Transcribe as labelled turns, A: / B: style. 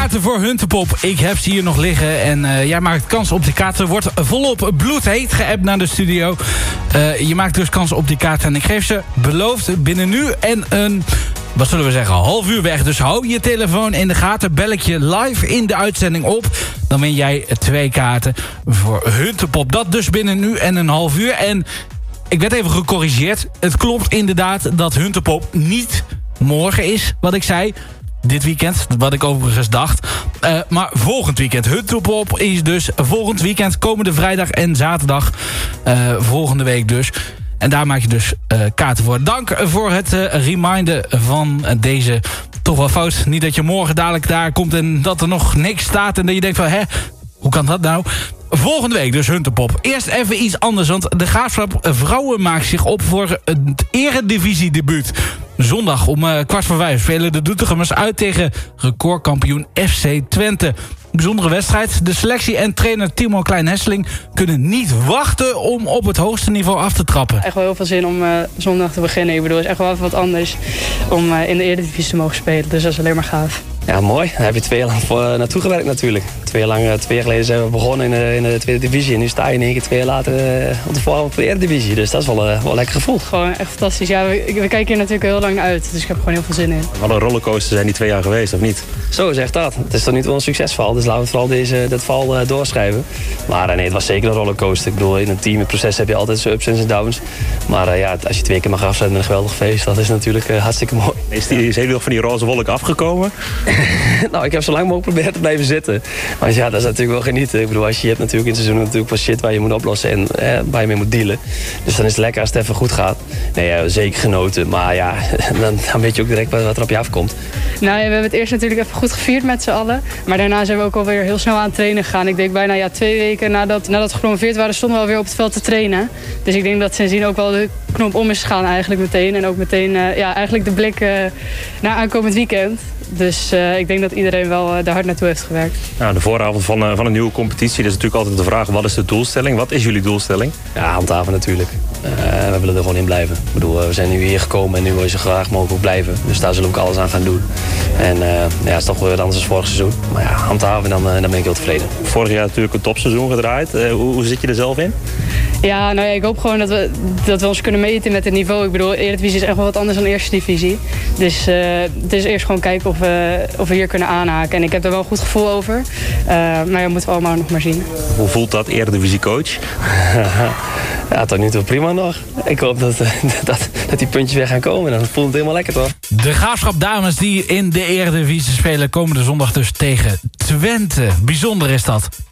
A: kaarten voor Huntepop. Ik heb ze hier nog liggen en jij maakt kans op die kaarten. Er wordt volop bloedheet geappt naar de studio. Je maakt dus kans op die kaarten en ik geef ze beloofd binnen nu en een... Wat zullen we zeggen, half uur weg. Dus hou je telefoon in de gaten. Bel ik je live in de uitzending op. Dan win jij 2 kaarten voor Huntepop. Dat dus binnen nu en een half uur. En ik werd even gecorrigeerd. Het klopt inderdaad dat Huntepop niet morgen is, wat ik zei. Dit weekend, wat ik overigens dacht. Maar volgend weekend. Huntepop is dus volgend weekend. Komende vrijdag en zaterdag. Volgende week dus. En daar maak je dus kaarten voor. Dank voor het reminden van deze toch wel fout. Niet dat je morgen dadelijk daar komt en dat er nog niks staat. En dat je denkt van, hoe kan dat nou? Volgende week dus Huntepop. Eerst even iets anders, want de Graafschap vrouwen maakt zich op voor het eredivisiedebuut. Zondag om 4:15 spelen de Doetinchemmers uit tegen recordkampioen FC Twente. Bijzondere wedstrijd. De selectie en trainer Timo Klein-Hesseling kunnen niet wachten om op het hoogste niveau af te trappen.
B: Echt wel heel veel zin om zondag te beginnen. Ik bedoel, het is echt wel even wat anders om in de Eredivisie te mogen spelen. Dus dat is alleen maar gaaf.
C: Ja, mooi. Daar heb je 2 jaar lang voor naartoe gewerkt natuurlijk. 2 jaar geleden zijn we begonnen in de tweede divisie. En nu sta je in één keer 2 jaar later op de voorhand voor de Eredivisie. Dus dat is wel een lekker gevoel.
B: Gewoon echt fantastisch. Ja, we kijken hier natuurlijk heel lang naar uit. Dus ik heb er gewoon heel veel zin in.
D: Wat een rollercoaster zijn die 2 jaar geweest, of niet?
C: Zo zegt dat. Het is toch niet wel een succesverhaal. Dus laten we vooral dit verhaal doorschrijven. Maar nee, het was zeker een rollercoaster. Ik bedoel, in een teamproces heb je altijd zo ups en downs. Maar ja, als je 2 keer mag afsluiten met een geweldig feest, dat is natuurlijk hartstikke mooi.
D: Is heel veel van die roze wolk afgekomen?
C: Nou, ik heb zo lang mogelijk proberen te blijven zitten. Maar ja, dat is natuurlijk wel genieten. Ik bedoel, je hebt natuurlijk in het seizoen natuurlijk wat shit waar je moet oplossen en waar je mee moet dealen. Dus dan is het lekker als het even goed gaat. Nee, zeker genoten. Maar ja, dan weet je ook direct wat er op je afkomt.
B: Nou, we hebben het eerst natuurlijk even goed gevierd met z'n allen. Maar daarna zijn we ook alweer heel snel aan het trainen gegaan. Ik denk bijna 2 weken nadat we gepromoveerd waren, stonden we alweer op het veld te trainen. Dus ik denk dat sindsdien ook wel de knop om is gegaan eigenlijk meteen. En ook meteen eigenlijk de blik naar aankomend weekend. Dus ik denk dat iedereen wel daar hard naartoe heeft gewerkt.
D: Nou, de vooravond van een nieuwe competitie. Dat is natuurlijk altijd de vraag, wat is de doelstelling? Wat is jullie doelstelling?
C: Ja, handhaven natuurlijk. We willen er gewoon in blijven. Ik bedoel, we zijn nu hier gekomen en nu wil je zo graag mogelijk blijven. Dus daar zullen we ook alles aan gaan doen. En het is toch weer wat anders dan vorig seizoen. Maar ja, handhaven, dan ben ik heel tevreden.
D: Vorig jaar natuurlijk een topseizoen gedraaid. Hoe zit je er zelf in?
B: Ja, nou ja, ik hoop gewoon dat we ons kunnen meten met het niveau. Ik bedoel, Eredivisie is echt wel wat anders dan Eerste Divisie. Dus het is eerst gewoon kijken of we hier kunnen aanhaken. En ik heb er wel een goed gevoel over. Maar ja, moeten we allemaal nog maar zien.
D: Hoe voelt dat, Eredivisie coach?
C: Ja, tot nu toe prima nog. Ik hoop dat die puntjes weer gaan komen. Dan voelt het helemaal lekker, toch?
A: De Graafschap dames die in de Eredivisie spelen komende zondag dus tegen Twente. Bijzonder is dat.